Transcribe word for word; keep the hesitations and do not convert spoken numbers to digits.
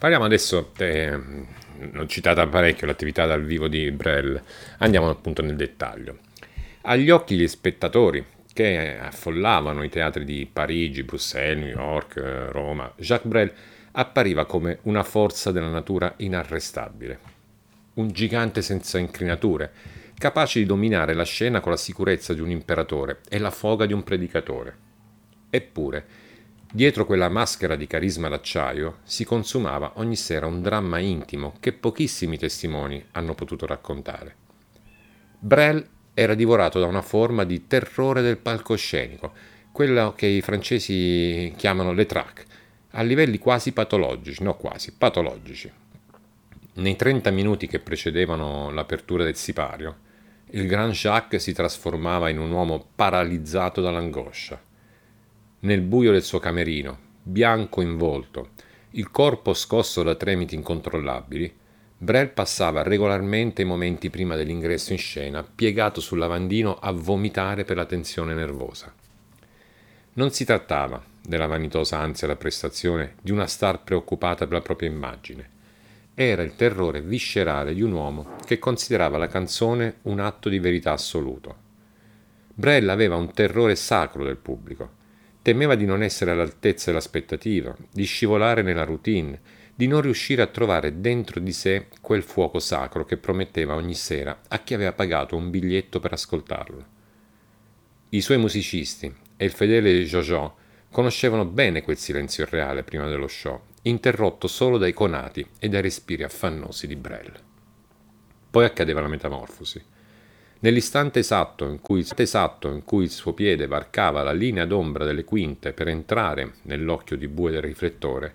Parliamo adesso, eh, l'ho citata parecchio, l'attività dal vivo di Brel. Andiamo appunto nel dettaglio. Agli occhi degli spettatori che affollavano i teatri di Parigi, Bruxelles, New York, eh, Roma, Jacques Brel appariva come una forza della natura inarrestabile, un gigante senza incrinature, capace di dominare la scena con la sicurezza di un imperatore e la foga di un predicatore. Eppure, dietro quella maschera di carisma d'acciaio si consumava ogni sera un dramma intimo che pochissimi testimoni hanno potuto raccontare. Brel era divorato da una forma di terrore del palcoscenico, quello che i francesi chiamano le trac, a livelli quasi patologici, no quasi, patologici. Nei trenta minuti che precedevano l'apertura del sipario, il Grand Jacques si trasformava in un uomo paralizzato dall'angoscia. Nel buio del suo camerino, bianco in volto, il corpo scosso da tremiti incontrollabili, Brel passava regolarmente i momenti prima dell'ingresso in scena piegato sul lavandino a vomitare per la tensione nervosa. Non si trattava della vanitosa ansia da prestazione di una star preoccupata per la propria immagine. Era il terrore viscerale di un uomo che considerava la canzone un atto di verità assoluto. Brel aveva un terrore sacro del pubblico. Temeva di non essere all'altezza dell'aspettativa, di scivolare nella routine, di non riuscire a trovare dentro di sé quel fuoco sacro che prometteva ogni sera a chi aveva pagato un biglietto per ascoltarlo. I suoi musicisti e il fedele Jojo conoscevano bene quel silenzio irreale prima dello show, interrotto solo dai conati e dai respiri affannosi di Brel. Poi accadeva la metamorfosi. Nell'istante esatto in cui, esatto in cui il suo piede varcava la linea d'ombra delle quinte per entrare nell'occhio di bue del riflettore,